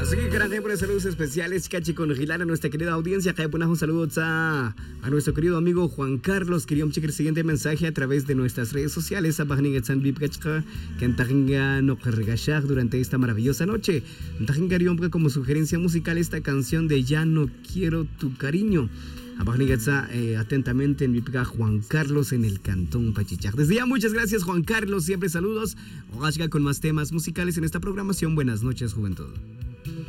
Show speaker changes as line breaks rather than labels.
Así que gran por saludos especiales, Cachi con Gilar, a nuestra querida audiencia. Un saludo a nuestro querido amigo Juan Carlos. Queríamos checar el siguiente mensaje a través de nuestras redes sociales. A que no durante esta maravillosa noche. Como sugerencia musical esta canción de Ya no quiero tu cariño. Atentamente en mi Juan Carlos en el Cantón Pachichaj. Desde ya, muchas gracias, Juan Carlos. Siempre saludos. Con más temas musicales en esta programación. Buenas noches, juventud.